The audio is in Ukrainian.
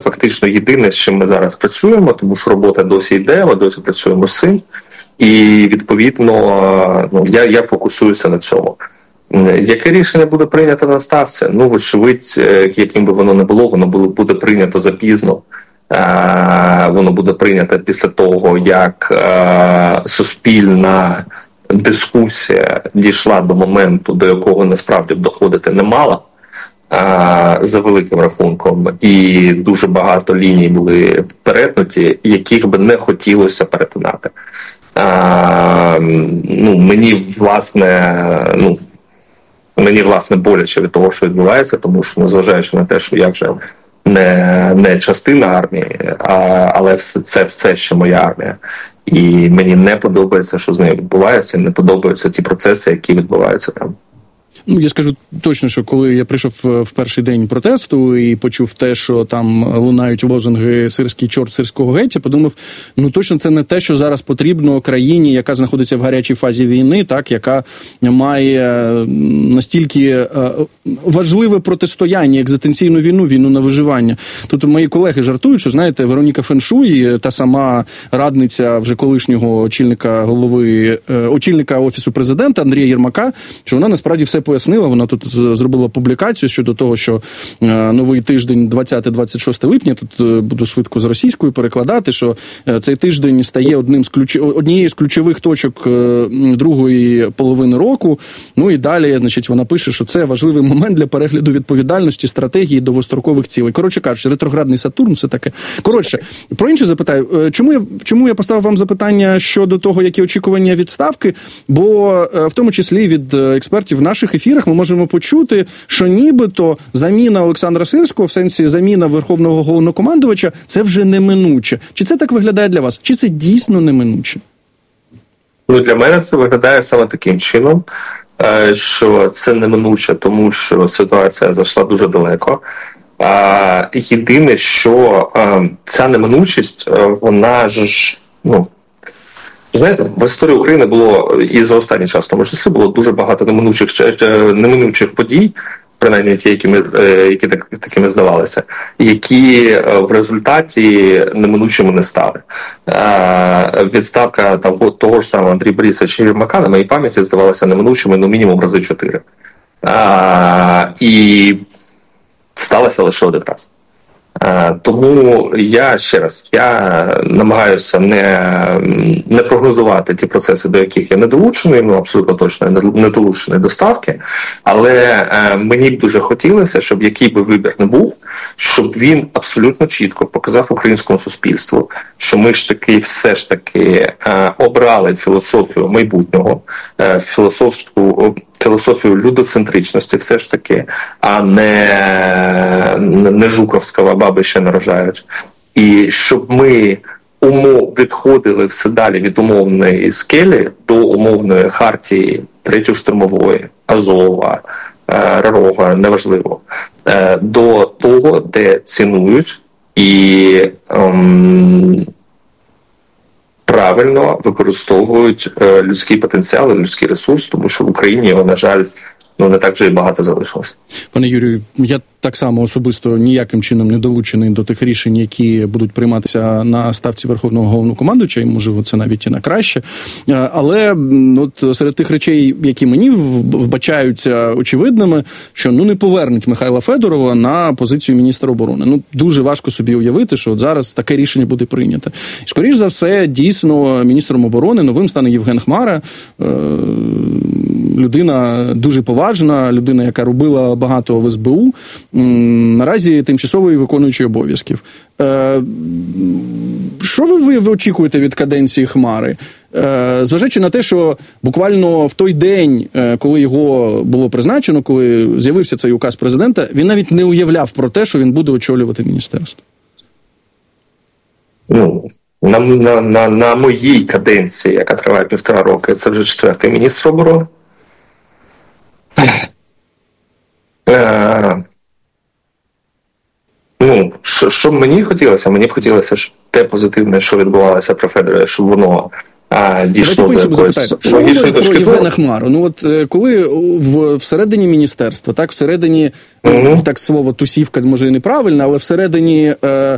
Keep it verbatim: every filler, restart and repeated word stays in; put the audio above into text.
фактично єдине, з чим ми зараз працюємо, тому що робота досі йде, ми досі працюємо з цим. І, відповідно, ну, я, я фокусуюся на цьому. Яке рішення буде прийнято на ставці? Ну, вочевидь, яким би воно не було, воно буде прийнято запізно. Воно буде прийнято після того, як суспільна дискусія дійшла до моменту, до якого насправді доходити не мала, за великим рахунком, і дуже багато ліній були перетнуті, яких би не хотілося перетинати. Ну, мені, власне, ну, мені, власне, боляче від того, що відбувається, тому що, незважаючи на те, що я вже не, не частина армії, а, але все, це все ще моя армія. І мені не подобається, що з нею відбувається, не подобаються ті процеси, які відбуваються там. Ну, я скажу точно, що коли я прийшов в перший день протесту і почув те, що там лунають лозунги «Сирський чорт сирського геть», подумав, ну точно це не те, що зараз потрібно країні, яка знаходиться в гарячій фазі війни, так, яка має настільки важливе протистояння, екзистенційну війну, війну на виживання. Тут мої колеги жартують, що, знаєте, Вероніка Феншуй, та сама радниця вже колишнього очільника голови, очільника Офісу президента Андрія Єрмака, що вона насправді все пояснила, вона тут зробила публікацію щодо того, що новий тиждень двадцяте-двадцять шосте липня, тут буду швидко з російською перекладати, що цей тиждень стає одним з ключ... однією з ключових точок другої половини року. Ну і далі, значить, вона пише, що це важливий момент для перегляду відповідальності, стратегії, довгострокових цілей. Коротше кажучи, ретроградний Сатурн, все таке. Коротше, про інше запитаю. Чому я, чому я поставив вам запитання щодо того, які очікування відставки? Бо в тому числі від експертів в наших ефірах ми можемо почути, що нібито заміна Олександра Сирського, в сенсі заміна Верховного Головнокомандувача, це вже неминуче. Чи це так виглядає для вас? Чи це дійсно неминуче? Ну, для мене це виглядає саме таким чином, що це неминуче, тому що ситуація зайшла дуже далеко. Єдине, що ця неминучість, вона ж, ну, знаєте, в історії України було, і за останній час, в тому числі, було дуже багато неминучих, неминучих подій, принаймні ті, які, ми, які так, такими здавалися, які в результаті неминучими не стали. Відставка там, того ж самого Андрія Борисовича Єрмака, на моїй пам'яті, здавалася неминучими, ну, мінімум рази чотири. І сталося лише один раз. Тому я, ще раз, я намагаюся не, не прогнозувати ті процеси, до яких я не долучений, ну, абсолютно точно не долучений до ставки, але мені б дуже хотілося, щоб який би вибір не був, щоб він абсолютно чітко показав українському суспільству, що ми ж таки, все ж таки обрали філософію майбутнього, філософську філософію людоцентричності все ж таки, а не, не жуковського баби ще не рожають. І щоб ми умов відходили все далі від умовної скелі до умовної хартії третьої штурмової, Азова, Ророга, неважливо, до того, де цінують і ем, правильно використовують е, людський потенціал і людський ресурс, тому що в Україні його, на жаль, ну не так вже і багато залишилось. Пане Юрію, я так само особисто ніяким чином не долучений до тих рішень, які будуть прийматися на ставці Верховного Головнокомандувача, і, можливо, це навіть і на краще. Але от серед тих речей, які мені вбачаються очевидними, що ну не повернуть Михайла Федорова на позицію міністра оборони. Ну, дуже важко собі уявити, що от зараз таке рішення буде прийнято. І, скоріш за все, дійсно, міністром оборони новим стане Євген Хмара, людина дуже поважна, людина, яка робила багато в ес бе у, наразі тимчасовий виконуючий обов'язків. Що ви, ви очікуєте від каденції Хмари? Зважаючи на те, що буквально в той день, коли його було призначено, коли з'явився цей указ президента, він навіть не уявляв про те, що він буде очолювати міністерство. Ну, на, на, на, на моїй каденції, яка триває півтора роки, це вже четвертий міністр оборони. Е, ну, що, що мені хотілося? Мені б хотілося, щоб те позитивне, що відбувалося про Федора, щоб воно а, дійшло до якоїсь логічної точки зору. Євгена Хмару? Ну, от коли в, всередині міністерства, так, всередині, mm-hmm. так слово тусівка, може і неправильно, але всередині е,